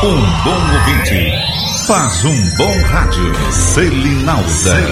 Um bom ouvinte faz um bom rádio. Selinalda.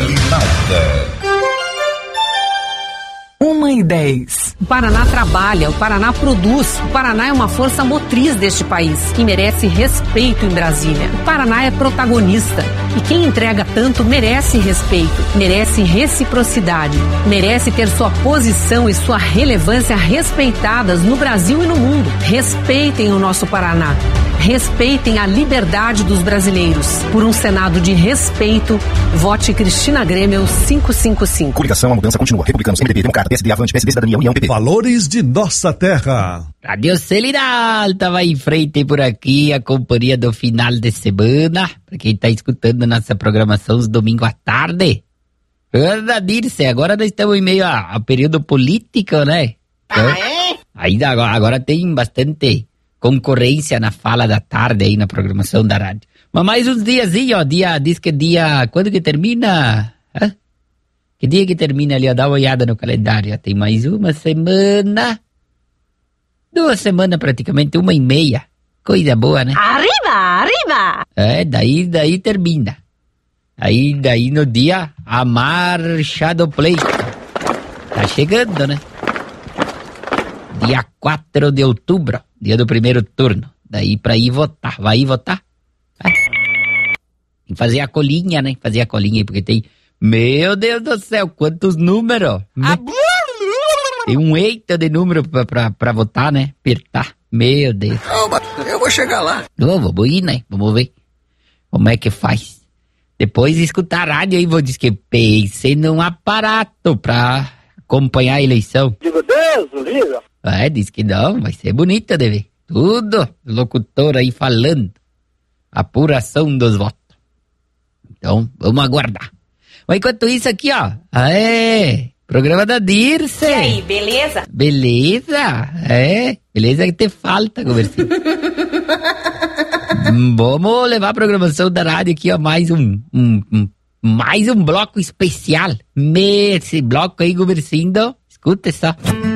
1h10. O Paraná trabalha, o Paraná produz, o Paraná é uma força motriz deste país, que merece respeito em Brasília. O Paraná é protagonista e quem entrega tanto merece respeito, merece reciprocidade, merece ter sua posição e sua relevância respeitadas no Brasil e no mundo. Respeitem o nosso Paraná. Respeitem a liberdade dos brasileiros. Por um Senado de respeito, vote Cristina Grêmio 555. Coligação, a mudança continua. Republicanos, MDB, Democrata, PSD, Avante, PSD, Cidadania, União, PP. Valores de nossa terra. Rádio Selinal estava em frente por aqui, a companhia do final de semana. Para quem está escutando a nossa programação os domingos à tarde. Dirce, agora nós estamos em meio a período político, né? Ainda agora tem bastante concorrência na fala da tarde aí na programação da rádio. Mas mais uns diazinhos, diz que dia... Quando que termina? Hã? Que dia que termina ali, ó? Dá uma olhada no calendário. Tem mais uma semana. 2 semanas praticamente, 1h30. Coisa boa, né? Arriba! Daí termina. Daí no dia, a marcha do pleito. Tá chegando, né? Dia 4 de outubro, dia do primeiro turno. Daí pra ir votar. Vai ir votar? Vai. Tem que fazer a colinha, né? Fazer a colinha aí, porque tem... Meu Deus do céu, quantos números! Tem um eita de número pra votar, né? Apertar. Meu Deus. Eu vou chegar lá. Vamos ir, né? Vamos ver como é que faz. Depois escutar a rádio aí, vou dizer que pense num aparato pra acompanhar a eleição. Digo, Deus, o livro. Diz que não, vai ser bonita de ver. Tudo, locutor aí falando. Apuração dos votos. Então, vamos aguardar. Mas enquanto isso aqui, ó. Programa da Dirce. E aí, beleza? Beleza? Beleza que te falta, conversinha. Vamos levar a programação da rádio aqui, ó. Mais um bloco especial. Esse bloco aí, conversinho. Escuta só.